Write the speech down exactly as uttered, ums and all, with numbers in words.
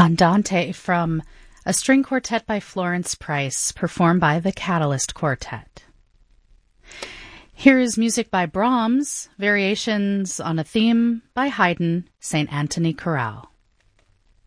Andante from a string quartet by Florence Price, performed by the Catalyst Quartet. Here is music by Brahms, variations on a theme by Haydn, Saint Anthony Chorale.